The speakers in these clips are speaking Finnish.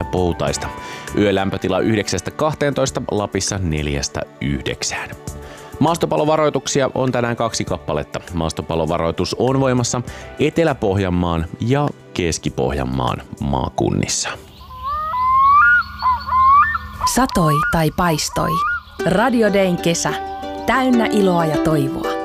poutaista. Yölämpötila 9-12, Lapissa 4-9. Maastopalovaroituksia on tänään 2 kappaletta. Maastopalovaroitus on voimassa Etelä-Pohjanmaan ja Keski-Pohjanmaan maakunnissa. Satoi tai paistoi. Radio Dayn kesä. Täynnä iloa ja toivoa.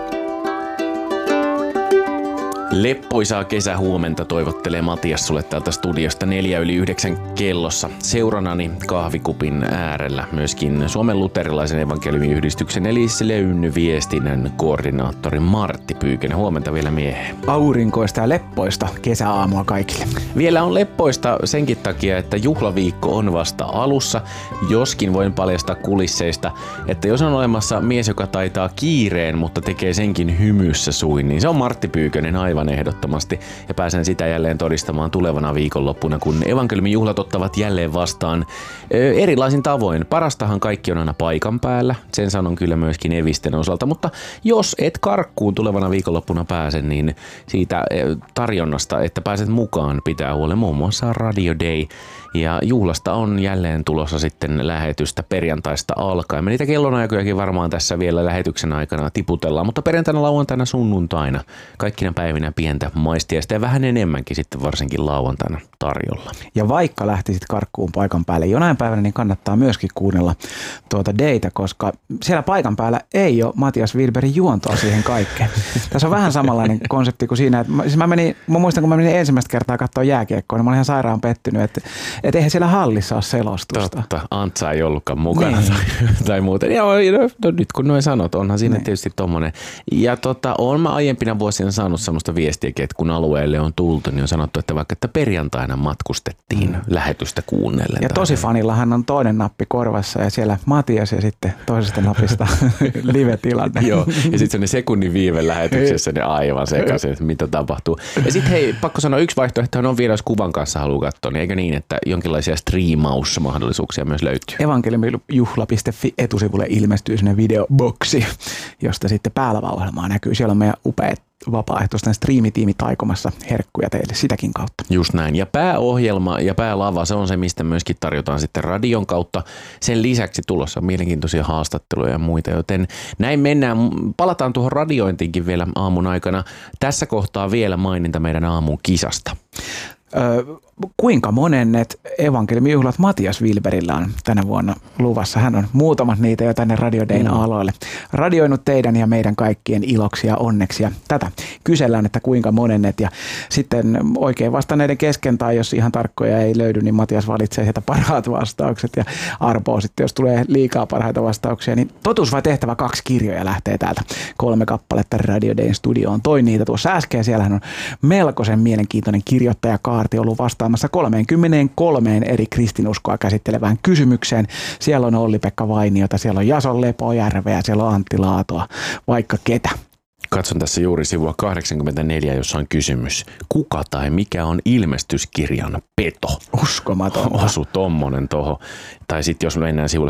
Leppoisaa kesähuomenta toivottelee Matias sulle täältä studiosta 8:04 kellossa. Seuranani kahvikupin äärellä myöskin Suomen luterilaisen evankeliumiyhdistyksen eli Sleyn viestinnän koordinaattori Martti Pyykönen. Huomenta vielä mieheen. Aurinkoista ja leppoista kesäaamua kaikille. Vielä on leppoista senkin takia, että juhlaviikko on vasta alussa. Joskin voin paljastaa kulisseista, että jos on olemassa mies, joka taitaa kiireen, mutta tekee senkin hymyssä suin, niin se on Martti Pyykönen aivan ehdottomasti, ja pääsen sitä jälleen todistamaan tulevana viikonloppuna, kun evankeliumin juhlat ottavat jälleen vastaan erilaisin tavoin. Parastahan kaikki on aina paikan päällä, sen sanon kyllä myöskin evisten osalta, mutta jos et karkkuun tulevana viikonloppuna pääse, niin siitä tarjonnasta, että pääset mukaan, pitää huolen muun muassa Radio Day. Ja juhlasta on jälleen tulossa sitten lähetystä perjantaista alkaen. Me niitä kellonaikojakin varmaan tässä vielä lähetyksen aikana tiputellaan, mutta perjantaina, lauantaina, sunnuntaina kaikkina päivinä pientä maistiaista ja vähän enemmänkin sitten varsinkin lauantaina tarjolla. Ja vaikka lähtisit karkkuun paikan päälle jonain päivänä, niin kannattaa myöskin kuunnella tuota Daytä, koska siellä paikan päällä ei ole Matias Wilbergin juontoa siihen kaikkeen. Tässä on vähän samanlainen konsepti kuin siinä, että mä muistan, kun mä menin ensimmäistä kertaa katsoa jääkiekkoa, niin mä olin ihan sairaan pettynyt, että eihän siellä hallissa ole selostusta. Totta, Antsa ei ollutkaan mukana tai muuten. Ja nyt kun noin sanot, onhan siinä tietysti tommonen. Ja olen mä aiempina vuosina saanut semmoista viestiäkin, että kun alueelle on tultu, niin on sanottu, että vaikka että perjantaina matkustettiin lähetystä kuunnellen. Ja tosi fanillahan on toinen nappi korvassa ja siellä Matias ja sitten toisesta napista live-tilanne. Joo, ja sitten se sekunnin viive lähetyksessä, niin aivan sekaisin, että mitä tapahtuu. Ja sitten hei, pakko sanoa, yksi vaihtoehto on vielä, jos kuvan kanssa haluaa katsoa, niin eikö niin, että jonkinlaisia striimausmahdollisuuksia myös löytyy. Evankeliumijuhla.fi etusivulle ilmestyy sinne videoboksi, josta sitten päälavaohjelmaa näkyy. Siellä on meidän upeat vapaaehtoisten striimitiimi taikomassa herkkuja teille sitäkin kautta. Just näin. Ja pääohjelma ja päälava, se on se, mistä myöskin tarjotaan sitten radion kautta. Sen lisäksi tulossa on mielenkiintoisia haastatteluja ja muita, joten näin mennään. Palataan tuohon radiointiinkin vielä aamun aikana. Tässä kohtaa vielä maininta meidän aamun kisasta. Kuinka monennet evankeliumijuhlat Matias Wilbergillä on tänä vuonna luvassa? Hän on muutamat niitä jo tänne Radio Dayn aloille radioinut teidän ja meidän kaikkien iloksi ja onneksi. Ja tätä kysellään, että kuinka monennet. Ja sitten oikein vastanneiden kesken, tai jos ihan tarkkoja ei löydy, niin Matias valitsee sieltä parhaat vastaukset ja arpoo sitten, jos tulee liikaa parhaita vastauksia. Niin totuus vai tehtävä 2 kirjoja lähtee täältä. 3 kappaletta Radio Dayn studioon. Toin niitä tuossa äsken. Siellähän on melkoisen mielenkiintoinen kirjoittajakaarti ollut vastaamassa 33 eri kristinuskoa käsittelevään kysymykseen. Siellä on Olli-Pekka Vainiota, siellä on Jason Lepojärveä, siellä on Antti Laatoa, vaikka ketä. Katson tässä juuri sivua 84, jossa on kysymys. Kuka tai mikä on ilmestyskirjan peto? Uskomatonta. Osu tommonen toho. Tai sitten jos mennään sivulle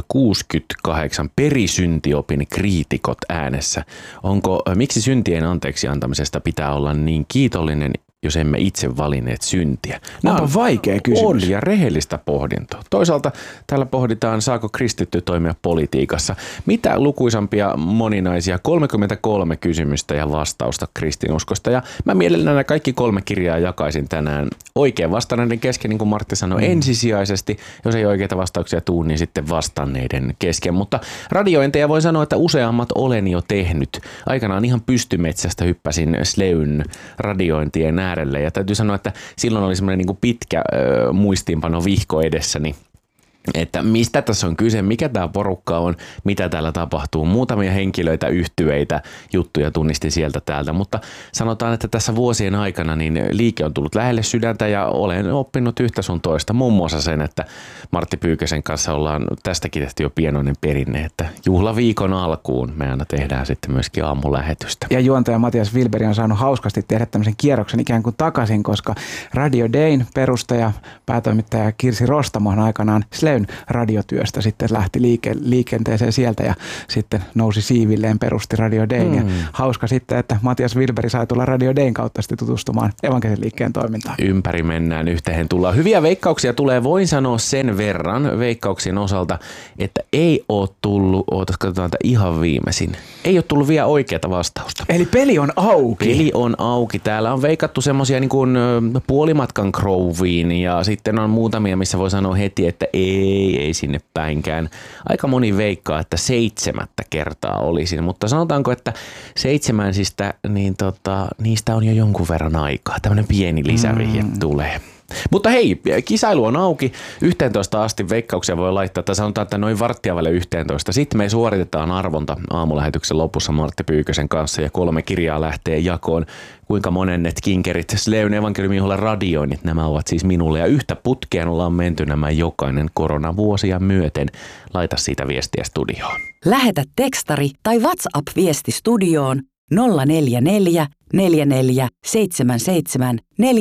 68, perisyntiopin kriitikot äänessä. Miksi syntien anteeksi antamisesta pitää olla niin kiitollinen, jos emme itse valinneet syntiä? Onpa vaikea kysymys. On ja rehellistä pohdintoa. Toisaalta täällä pohditaan, saako kristitty toimia politiikassa. Mitä lukuisampia moninaisia 33 kysymystä ja vastausta kristinuskosta. Ja mä mielelläni kaikki 3 kirjaa jakaisin tänään oikein vastanneiden kesken, niin kuin Martti sanoi, ensisijaisesti. Jos ei oikeita vastauksia tuu, niin sitten vastanneiden kesken. Mutta radiointeja voi sanoa, että useammat olen jo tehnyt. Aikanaan ihan pystymetsästä hyppäsin Sleyn radiointien äärelle. Ja täytyy sanoa, että silloin oli semmoinen niin kuin pitkä muistiinpano vihko edessäni. Että mistä tässä on kyse, mikä tämä porukka on, mitä täällä tapahtuu. Muutamia henkilöitä, yhtyeitä, juttuja tunnistin sieltä täältä, mutta sanotaan, että tässä vuosien aikana niin liike on tullut lähelle sydäntä ja olen oppinut yhtä sun toista. Muun muassa sen, että Martti Pyykösen kanssa ollaan tästäkin tehty jo pienoinen perinne, että juhlaviikon alkuun me aina tehdään sitten myöskin aamulähetystä. Ja juontaja Matias Wilberg on saanut hauskasti tehdä tämmöisen kierroksen ikään kuin takaisin, koska Radio Dayn perustaja, päätoimittaja Kirsi Rostamo on aikanaan Leyn radiotyöstä sitten lähti liikenteeseen sieltä ja sitten nousi siivilleen, perusti Radio Dayn. Ja hauska sitten, että Matias Wilberi sai tulla Radio Dayn kautta sitten tutustumaan evankelisliikkeen toimintaan. Ympäri mennään, yhteen tullaan. Hyviä veikkauksia tulee, voin sanoa sen verran veikkauksien osalta, että ei ole tullut, katsotaan ihan viimeisin, ei ole tullut vielä oikeata vastausta. Eli peli on auki. Peli on auki. Täällä on veikattu semmoisia niin kuin puolimatkan Groviin ja sitten on muutamia, missä voi sanoa heti, että ei sinne päinkään. Aika moni veikkaa, että 7. kertaa olisin, mutta sanotaanko, että 7 niin niistä on jo jonkun verran aikaa. Tämmöinen pieni lisävihje tulee. Mutta hei, kisailu on auki. 11 asti veikkauksia voi laittaa, tai sanotaan, että noin varttia väle 11. Sitten me suoritetaan arvonta aamulähetyksen lopussa Martti Pyykkösen kanssa ja 3 kirjaa lähtee jakoon. Kuinka monennet kinkerit Leyn evankeliumijuhlan radioinnit nämä ovat siis minulle ja yhtä putkeen ollaan menty nämä jokainen koronavuosia myöten. Laita siitä viestiä studioon. Lähetä tekstari tai WhatsApp-viesti studioon 044 44 77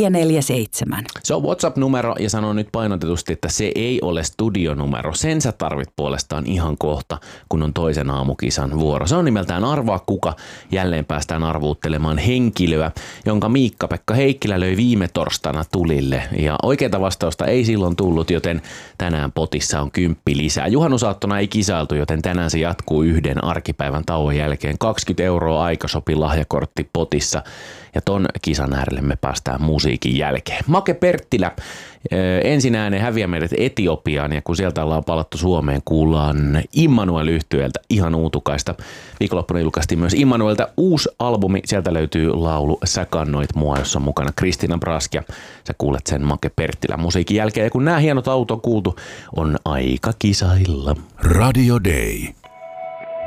447. Se on WhatsApp-numero ja sanon nyt painotetusti, että se ei ole studionumero. Sen sä tarvit puolestaan ihan kohta, kun on toisen aamukisan vuoro. Se on nimeltään Arvaa kuka. Jälleen päästään arvuuttelemaan henkilöä, jonka Miikka-Pekka Heikkilä löi viime torstaina tulille. Ja oikeaa vastausta ei silloin tullut, joten tänään potissa on 10 lisää. Juhannusaattona ei kisailtu, joten tänään se jatkuu yhden arkipäivän tauon jälkeen. 20 € aikasopi lahjakortti potissa. Ja ton kisan äärelle me päästään musiikin jälkeen. Make Perttilä ensin ääneen häviää meidät Etiopiaan ja kun sieltä ollaan palattu Suomeen, kuullaan Immanuel-yhtyeeltä ihan uutukaista. Viikonloppuna julkaistiin myös Immanuelta uusi albumi. Sieltä löytyy laulu Sä kannoit mua, jossa on mukana Kristiina Brask ja sä kuulet sen Make Perttilä musiikin jälkeen. Ja kun nämä hienot autot on kuultu, on aika kisailla. Radio Day.